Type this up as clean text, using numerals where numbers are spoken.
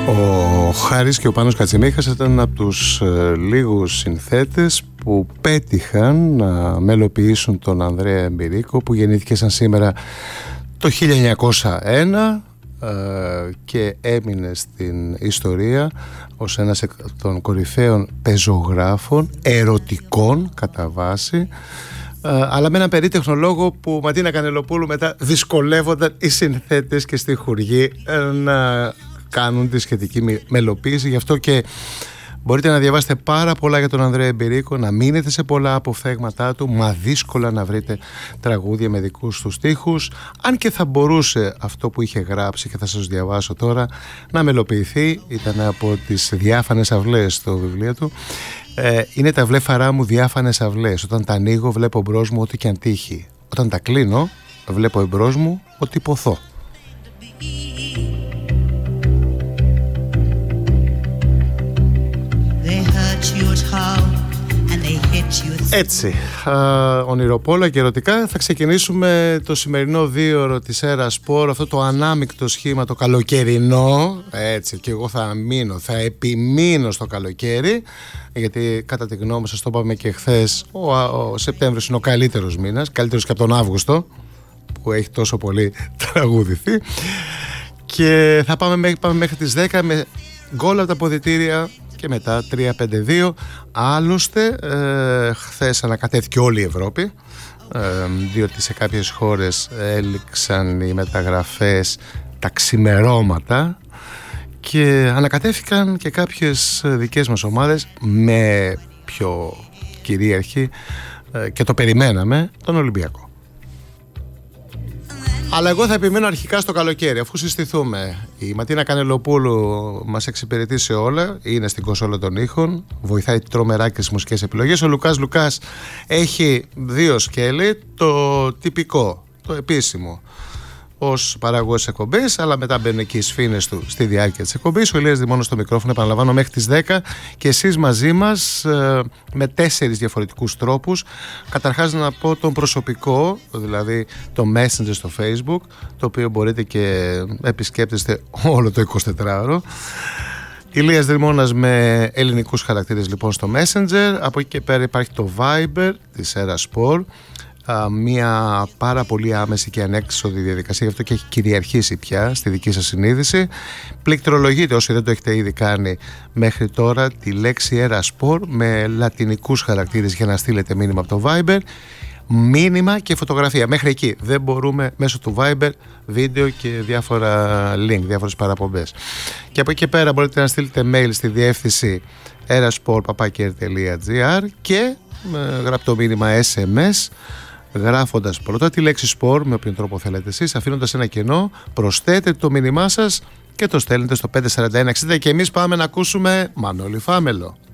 Ο Χάρης και ο Πάνος Κατσιμίχας ήταν από τους λίγους συνθέτες που πέτυχαν να μελοποιήσουν τον Ανδρέα Εμπειρίκο, που γεννήθηκε σαν σήμερα το 1901 και έμεινε στην ιστορία ως ένας των κορυφαίων πεζογράφων, ερωτικών κατά βάση, αλλά με έναν περίτεχνο λόγο που Ματίνα Κανελοπούλου μετά δυσκολεύονταν οι συνθέτες και στιχουργοί να κάνουν τη σχετική μελοποίηση. Γι' αυτό και μπορείτε να διαβάσετε πάρα πολλά για τον Ανδρέα Εμπειρίκο, να μείνετε σε πολλά αποφθέγματά του, μα δύσκολα να βρείτε τραγούδια με δικούς του στίχους, αν και θα μπορούσε αυτό που είχε γράψει, και θα σας διαβάσω τώρα, να μελοποιηθεί. Ήταν από τις διάφανες αυλές στο βιβλίο του. Είναι τα βλέφαρά μου διάφανες αυλές. Όταν τα ανοίγω βλέπω μπρος μου ό,τι και αν τύχει. Όταν τα κλείνω βλέπω εμπρός μου ό,τι ποθώ. Έτσι, ονειροπόλα και ερωτικά θα ξεκινήσουμε το σημερινό δίωρο της Era Sport, αυτό το ανάμεικτο σχήμα, το καλοκαιρινό. Έτσι, και εγώ θα επιμείνω στο καλοκαίρι, γιατί κατά τη γνώμη σας, το είπαμε και χθες, ο Σεπτέμβριος είναι ο καλύτερος μήνας, καλύτερος και από τον Αύγουστο, που έχει τόσο πολύ τραγουδηθεί. Και θα πάμε μέχρι τις 10 με γκολ από τα αποδυτήρια και μετά 3-5-2. Άλλωστε χθες ανακατεύθηκε όλη η Ευρώπη, διότι σε κάποιες χώρες έληξαν οι μεταγραφές τα ξημερώματα και ανακατεύθηκαν και κάποιες δικές μας ομάδες με πιο κυρίαρχη, και το περιμέναμε, τον Ολυμπιακό. Αλλά εγώ θα επιμείνω αρχικά στο καλοκαίρι, αφού συστηθούμε. Η Ματίνα Κανελοπούλου μας εξυπηρετεί σε όλα, είναι στην κονσόλα των ήχων, βοηθάει τρομερά και στις μουσικές επιλογές. Ο Λουκάς έχει δύο σκέλη, το τυπικό, το επίσημο, ως παραγωγός εκπομπής, αλλά μετά μπαίνουν και οι σφήνες του στη διάρκεια της εκπομπής. Ο Ηλίας Δημώνος στο μικρόφωνο, επαναλαμβάνω, μέχρι τις 10, και εσείς μαζί μας με 4 διαφορετικούς τρόπους. Καταρχάς να πω τον προσωπικό, δηλαδή το Messenger στο Facebook, το οποίο μπορείτε και επισκέπτεστε όλο το 24ωρο. Ηλίας Δημώνας με ελληνικούς χαρακτήρες λοιπόν στο Messenger. Από εκεί και πέρα υπάρχει το Viber της Era Sport, μια πάρα πολύ άμεση και ανέξοδη διαδικασία, γι' αυτό και έχει κυριαρχήσει πια στη δική σας συνείδηση. Πληκτρολογείτε, όσοι δεν το έχετε ήδη κάνει μέχρι τώρα, τη λέξη Era Sport με λατινικούς χαρακτήρες για να στείλετε μήνυμα από το Viber, μήνυμα και φωτογραφία. Μέχρι εκεί δεν μπορούμε μέσω του Viber, βίντεο και διάφορα link, διάφορες παραπομπές. Και από εκεί και πέρα μπορείτε να στείλετε mail στη διεύθυνση erasport@r.gr και γραπτό μήνυμα SMS, γράφοντας πρώτα τη λέξη sport με όποιον τρόπο θέλετε εσείς, αφήνοντας ένα κενό, προσθέτετε το μήνυμά σας και το στέλνετε στο 54160. Και εμείς πάμε να ακούσουμε Μανώλη Φάμελο.